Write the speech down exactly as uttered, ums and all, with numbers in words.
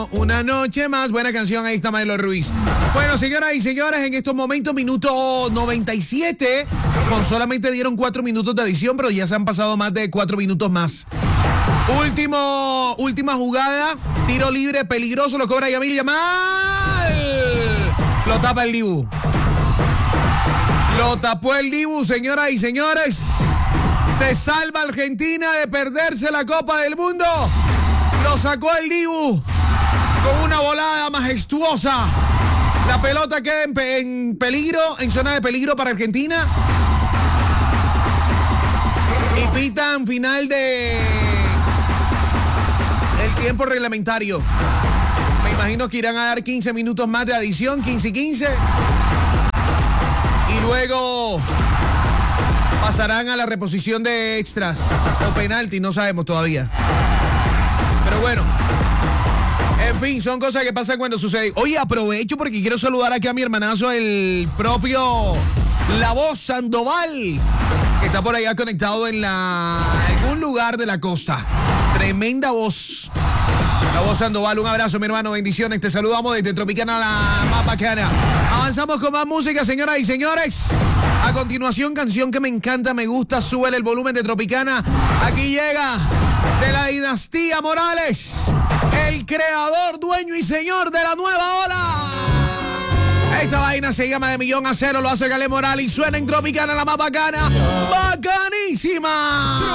Una noche más, buena canción, ahí está Maelo Ruiz. Bueno, señoras y señores, en estos momentos, minuto noventa y siete, con solamente dieron cuatro minutos de adición, pero ya se han pasado más de cuatro minutos más. Último, última jugada, tiro libre, peligroso, lo cobra Yamil Yamal. Lo tapa el Dibu. Lo tapó el Dibu, señoras y señores. Se salva Argentina de perderse la Copa del Mundo. Lo sacó el Dibu con una volada majestuosa. La pelota queda en, pe- en peligro, en zona de peligro para Argentina. Y pitan final de el tiempo reglamentario. Me imagino que irán a dar quince minutos más de adición, quince y quince. Y luego pasarán a la reposición de extras o penalti, no sabemos todavía. Pero bueno, en fin, son cosas que pasan cuando suceden. Oye, aprovecho porque quiero saludar aquí a mi hermanazo, el propio La Voz Sandoval, que está por allá conectado en la en un lugar de la costa. Tremenda voz. La Voz Sandoval, un abrazo, mi hermano, bendiciones. Te saludamos desde Tropicana, la más bacana. Avanzamos con más música, señoras y señores. A continuación, canción que me encanta, me gusta, súbele el volumen de Tropicana. Aquí llega de la dinastía Morales, el creador, dueño y señor de la nueva ola. Esta vaina se llama De Millón a Cero, lo hace Gale Morales y suena en Tropicana, la más bacana. ¡Bacanísima!